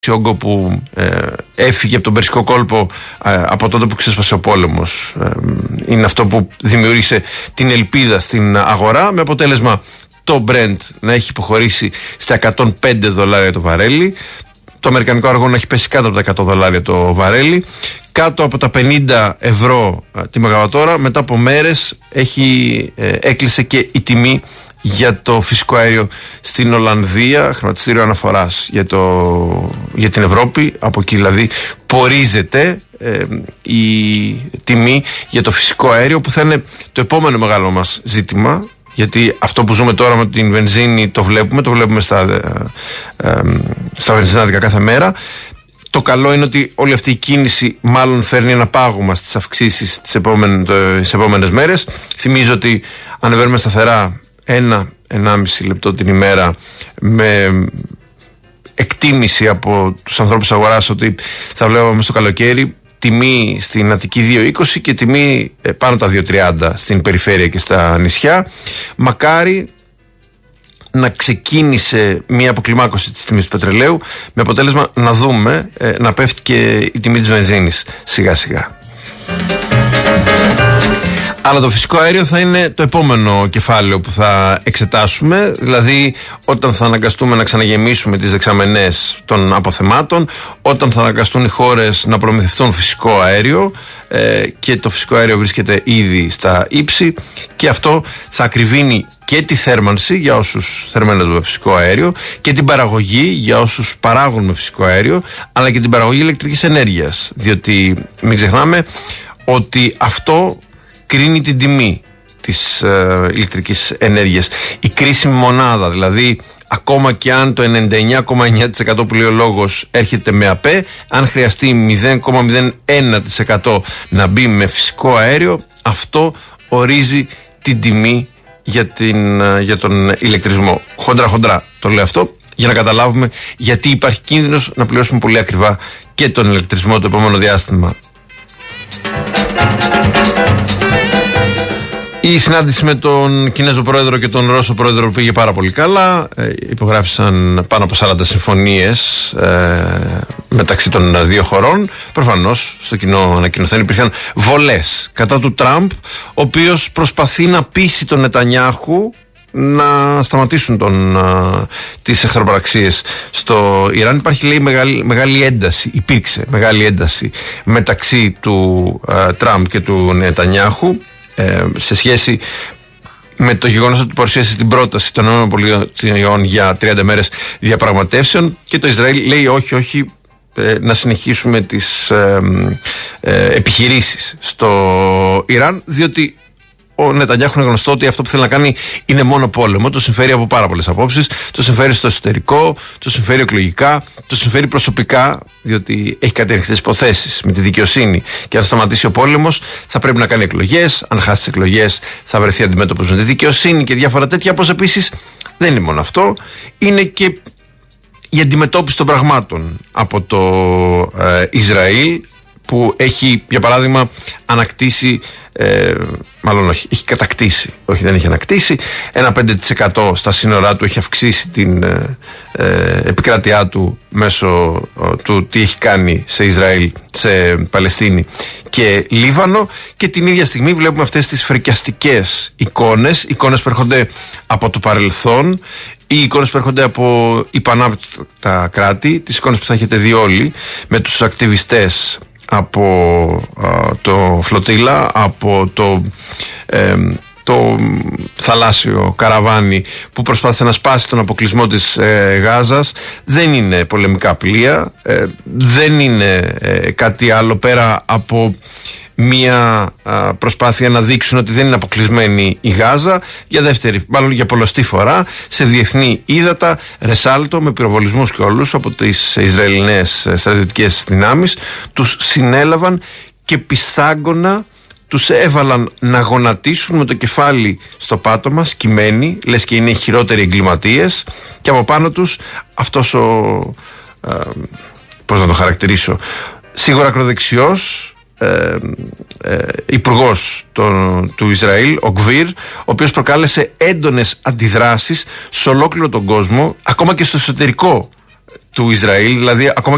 όγκο που έφυγε από τον Περσικό κόλπο από τότε που ξέσπασε ο πόλεμος. Είναι αυτό που δημιούργησε την ελπίδα στην αγορά, με αποτέλεσμα το Brent να έχει υποχωρήσει στα $105 το βαρέλι, το αμερικανικό αργό να έχει πέσει κάτω από τα $100 το βαρέλι, κάτω από τα €50 τη μεγαβατόρα. Μετά από μέρες έκλεισε και η τιμή για το φυσικό αέριο στην Ολλανδία, χρηματιστήριο αναφοράς για την Ευρώπη. Από εκεί δηλαδή πορίζεται η τιμή για το φυσικό αέριο, που θα είναι το επόμενο μεγάλο μας ζήτημα. Γιατί αυτό που ζούμε τώρα με την βενζίνη το βλέπουμε στα βενζινάδικα κάθε μέρα. Το καλό είναι ότι όλη αυτή η κίνηση μάλλον φέρνει ένα πάγωμα στις αυξήσεις τις επόμενες μέρες. Θυμίζω ότι ανεβαίνουμε σταθερά 1-1,5 λεπτό την ημέρα, με εκτίμηση από τους ανθρώπους αγοράς ότι θα βλέπαμε στο καλοκαίρι τιμή στην Αττική 2,20 και τιμή πάνω τα 2,30 στην περιφέρεια και στα νησιά. Μακάρι να ξεκίνησε μια αποκλιμάκωση της τιμής του πετρελαίου, με αποτέλεσμα να δούμε να πέφτει και η τιμή της βενζίνης σιγά σιγά. Αλλά το φυσικό αέριο θα είναι το επόμενο κεφάλαιο που θα εξετάσουμε, δηλαδή όταν θα αναγκαστούμε να ξαναγεμίσουμε τις δεξαμενές των αποθεμάτων, όταν θα αναγκαστούν οι χώρες να προμηθευτούν φυσικό αέριο, και το φυσικό αέριο βρίσκεται ήδη στα ύψη, και αυτό θα ακριβίνει και τη θέρμανση για όσους θερμαίνονται με φυσικό αέριο και την παραγωγή για όσους παράγουν με φυσικό αέριο, αλλά και την παραγωγή ηλεκτρικής ενέργειας, διότι μην ξεχνάμε ότι αυτό κρίνει την τιμή της ηλεκτρικής ενέργειας. Η κρίσιμη μονάδα, δηλαδή ακόμα και αν το 99,9% που λέει ο λόγος έρχεται με ΑΠΕ, αν χρειαστεί 0,01% να μπει με φυσικό αέριο, αυτό ορίζει την τιμή για τον ηλεκτρισμό. Χοντρά το λέω αυτό, για να καταλάβουμε γιατί υπάρχει κίνδυνος να πληρώσουμε πολύ ακριβά και τον ηλεκτρισμό το επόμενο διάστημα. Η συνάντηση με τον Κινέζο πρόεδρο και τον Ρώσο πρόεδρο πήγε πάρα πολύ καλά. Υπογράφησαν πάνω από 40 συμφωνίες μεταξύ των δύο χωρών. Προφανώς στο κοινό ανακοινωθέν υπήρχαν βολές κατά του Τραμπ, ο οποίος προσπαθεί να πείσει τον Νετανιάχου να σταματήσουν τις εχθροπραξίες στο Ιράν. Υπάρχει, λέει, υπήρξε μεγάλη ένταση μεταξύ του Τραμπ και του Νετανιάχου σε σχέση με το γεγονός ότι παρουσίασε την πρόταση των ΗΠΑ για 30 μέρες διαπραγματεύσεων, και το Ισραήλ λέει όχι, να συνεχίσουμε τις επιχειρήσεις στο Ιράν, διότι ο Νετανιάχου είναι γνωστό ότι αυτό που θέλει να κάνει είναι μόνο πόλεμο. Το συμφέρει από πάρα πολλές απόψεις. Το συμφέρει στο εσωτερικό, το συμφέρει εκλογικά, το συμφέρει προσωπικά, διότι έχει κάτι ανοιχτές υποθέσεις με τη δικαιοσύνη. Και αν σταματήσει ο πόλεμος, θα πρέπει να κάνει εκλογές. Αν χάσει τις εκλογές, θα βρεθεί αντιμέτωπος με τη δικαιοσύνη και διάφορα τέτοια. Όπως επίσης δεν είναι μόνο αυτό, είναι και η αντιμετώπιση των πραγμάτων από το Ισραήλ, που έχει, για παράδειγμα, έχει κατακτήσει, δεν έχει ανακτήσει, ένα 5% στα σύνορά του, έχει αυξήσει την επικράτειά του μέσω του τι έχει κάνει σε Ισραήλ, σε Παλαιστίνη και Λίβανο, και την ίδια στιγμή βλέπουμε αυτές τις φρικιαστικές εικόνες που έρχονται από το παρελθόν, οι εικόνες που έρχονται από υπανάπτυκτα κράτη, τις εικόνες που θα έχετε δει όλοι, με τους ακτιβιστές από το φλωτήλα, από το θαλάσσιο καραβάνι που προσπάθησε να σπάσει τον αποκλεισμό της Γάζας. Δεν είναι πολεμικά πλοία, δεν είναι κάτι άλλο πέρα από μια προσπάθεια να δείξουν ότι δεν είναι αποκλεισμένη η Γάζα για πολλοστή φορά σε διεθνή ύδατα, ρεσάλτο, με πυροβολισμούς και όλους από τις Ισραηλινές στρατιωτικές δυνάμεις. Τους συνέλαβαν και πιστάγκωνα τους έβαλαν να γονατίσουν με το κεφάλι στο πάτωμα, σκυμμένοι, λες και είναι οι χειρότεροι εγκληματίες, και από πάνω τους αυτός πώς να το χαρακτηρίσω, σίγουρα ακροδεξιός υπουργός του Ισραήλ, ο Γκβίρ, ο οποίος προκάλεσε έντονες αντιδράσεις σε ολόκληρο τον κόσμο, ακόμα και στο εσωτερικό του Ισραήλ, δηλαδή ακόμα